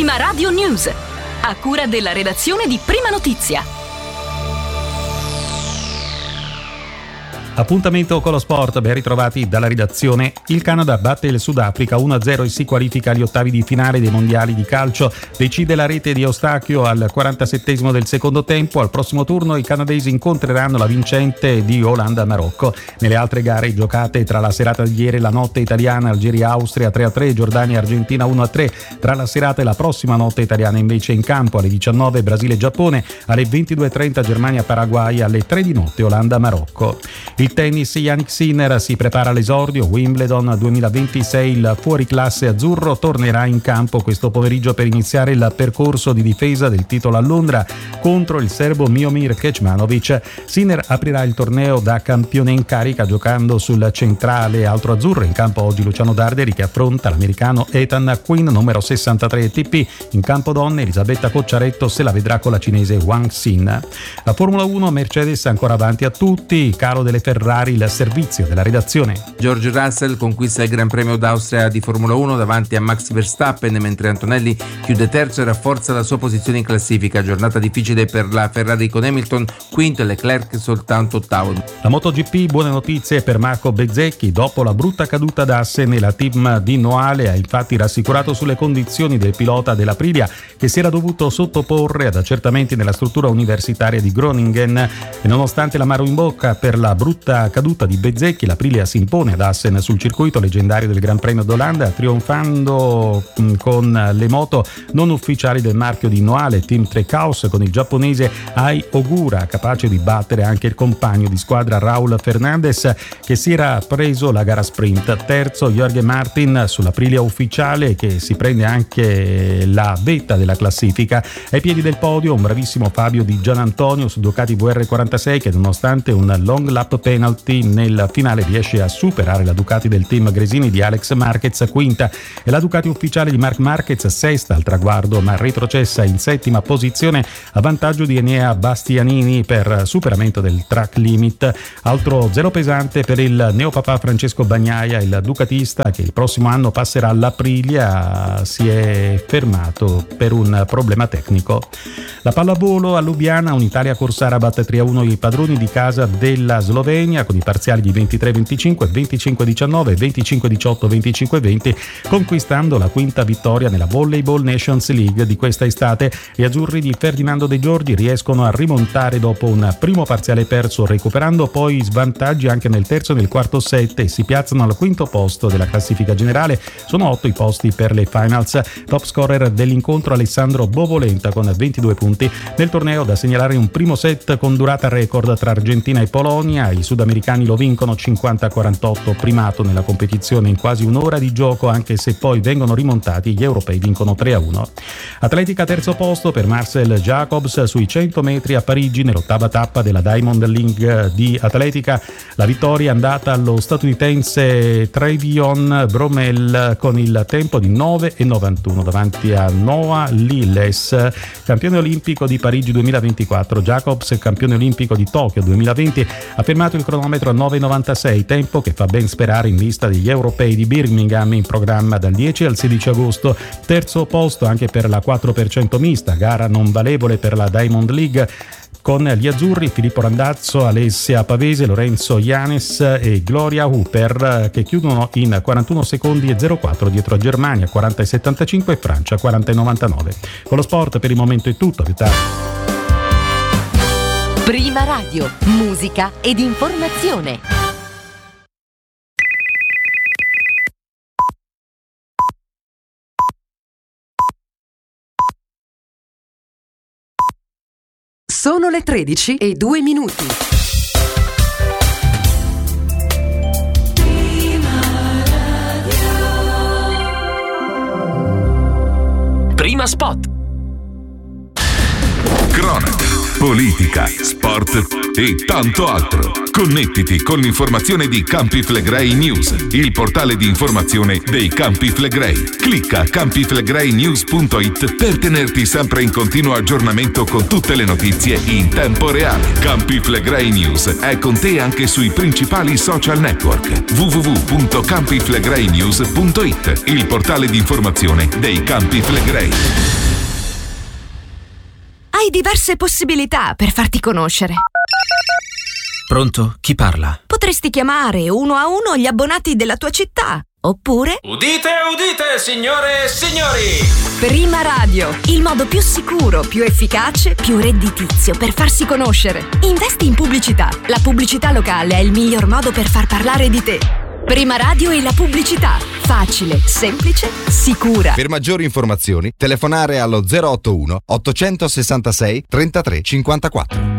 Prima Radio News, a cura della redazione di Prima Notizia. Appuntamento con lo sport, ben ritrovati dalla redazione. Il Canada batte il Sudafrica 1-0 e si qualifica agli ottavi di finale dei mondiali di calcio. Decide la rete di Eustachio al 47esimo del secondo tempo. Al prossimo turno i canadesi incontreranno la vincente di Olanda-Marocco. Nelle altre gare giocate tra la serata di ieri e la notte italiana, Algeria-Austria 3-3, Giordania-Argentina 1-3. Tra la serata e la prossima notte italiana invece in campo alle 19 Brasile-Giappone, alle 22:30 Germania-Paraguay, alle 3 di notte Olanda-Marocco. Il tennis, Jannik Sinner si prepara all'esordio. Wimbledon 2026, il fuoriclasse azzurro tornerà in campo questo pomeriggio per iniziare il percorso di difesa del titolo a Londra contro il serbo Miomir Kecmanovic. Sinner aprirà il torneo da campione in carica giocando sul centrale altro azzurro. In campo oggi Luciano Darderi che affronta l'americano Ethan Quinn, numero 63 ATP. In campo donne Elisabetta Cocciaretto se la vedrà con la cinese Wang Xin. La Formula 1, Mercedes ancora avanti a tutti, calo delle Ferrari, il servizio della redazione. George Russell conquista il Gran Premio d'Austria di Formula 1 davanti a Max Verstappen, mentre Antonelli chiude terzo e rafforza la sua posizione in classifica. Giornata difficile per la Ferrari con Hamilton quinto e Leclerc soltanto ottavo. La MotoGP, buone notizie per Marco Bezzecchi. Dopo la brutta caduta da Assen, la team di Noale ha infatti rassicurato sulle condizioni del pilota dell'Aprilia che si era dovuto sottoporre ad accertamenti nella struttura universitaria di Groningen, e nonostante l'amaro in bocca per la brutta caduta di Bezzecchi, l'Aprilia si impone ad Assen sul circuito leggendario del Gran Premio d'Olanda, trionfando con le moto non ufficiali del marchio di Noale, Team Trecaus, con il giapponese Ai Ogura capace di battere anche il compagno di squadra Raul Fernandez che si era preso la gara sprint. Terzo Jorge Martin sull'Aprilia ufficiale che si prende anche la vetta della classifica. Ai piedi del podio un bravissimo Fabio Di Gianantonio su Ducati VR46 che nonostante un long lap penalty nel finale riesce a superare la Ducati del team Gresini di Alex Marquez quinta e la Ducati ufficiale di Marc Marquez sesta al traguardo ma retrocessa in settima posizione a vantaggio di Enea Bastianini per superamento del track limit. Altro zero pesante per il neopapà Francesco Bagnaia, il ducatista che il prossimo anno passerà all'Aprilia, si è fermato per un problema tecnico. La pallavolo a Lubiana, un'Italia Corsara batte 3-1 i padroni di casa della Slovenia con i parziali di 23-25, 25-19, 25-18, 25-20, conquistando la quinta vittoria nella Volleyball Nations League di questa estate. Gli azzurri di Ferdinando De Giorgi riescono a rimontare dopo un primo parziale perso, recuperando poi svantaggi anche nel terzo e nel quarto set e si piazzano al quinto posto della classifica generale. Sono 8 i posti per le finals. Top scorer dell'incontro Alessandro Bovolenta con 22 punti. Nel torneo da segnalare un primo set con durata record tra Argentina e Polonia. I sudamericani lo vincono 50-48, primato nella competizione in quasi un'ora di gioco, anche se poi vengono rimontati. Gli europei vincono 3-1. Atletica terzo posto per Marcel Jacobs sui 100 metri a Parigi nell'ottava tappa della Diamond League di atletica. La vittoria è andata allo statunitense Trevion Bromell con il tempo di 9,91 davanti a Noah Liles, campione olimpico di Parigi 2024. Jacobs, campione olimpico di Tokyo 2020, ha fermato il cronometro a 9,96, tempo che fa ben sperare in vista degli europei di Birmingham in programma dal 10 al 16 agosto. Terzo posto anche per la 4% mista, gara non valevole per la Diamond League, con gli azzurri Filippo Randazzo, Alessia Pavese, Lorenzo Ianes e Gloria Hooper che chiudono in 41 secondi e 04 dietro a Germania 40,75 e Francia 40,99. Con lo sport per il momento è tutto. Prima Radio, musica ed informazione. Sono le 13:02. Prima spot. Cronache. politica, sport e tanto altro. Connettiti con l'informazione di Campi Flegrei News, il portale di informazione dei Campi Flegrei. Clicca campiflegreinews.it per tenerti sempre in continuo aggiornamento con tutte le notizie in tempo reale. Campi Flegrei News è con te anche sui principali social network. www.campiflegreinews.it, il portale di informazione dei Campi Flegrei. Hai diverse possibilità per farti conoscere. Pronto? Chi parla? Potresti chiamare uno a uno gli abbonati della tua città. Oppure... Udite, udite, signore e signori! Prima Radio, il modo più sicuro, più efficace, più redditizio per farsi conoscere. Investi in pubblicità. La pubblicità locale è il miglior modo per far parlare di te. Prima Radio e la pubblicità. Facile, semplice, sicura. Per maggiori informazioni, telefonare allo 081 866 33 54.